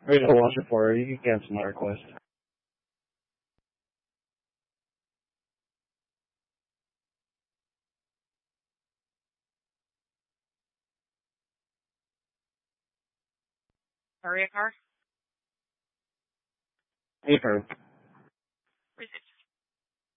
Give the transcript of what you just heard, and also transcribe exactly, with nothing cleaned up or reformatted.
Wait, I'll watch it for her. You can cancel my request. Maria Car? Hey, her.